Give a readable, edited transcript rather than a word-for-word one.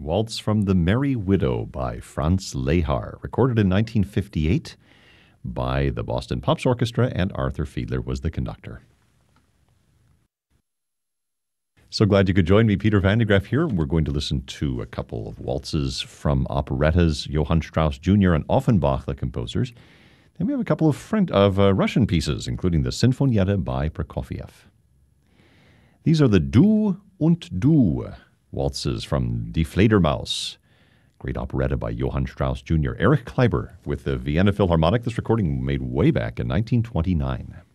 Waltz from The Merry Widow by Franz Lehar, recorded in 1958 by the Boston Pops Orchestra, and Arthur Fiedler was the conductor. So glad you could join me, Peter Van de Graaff here. We're going to listen to a couple of waltzes from operettas, Johann Strauss Jr. and Offenbach, the composers. Then we have a couple of Russian pieces, including the Sinfonietta by Prokofiev. These are the Du und Du waltzes from Die Fledermaus, great operetta by Johann Strauss Jr. Erich Kleiber with the Vienna Philharmonic. This recording made way back in 1929.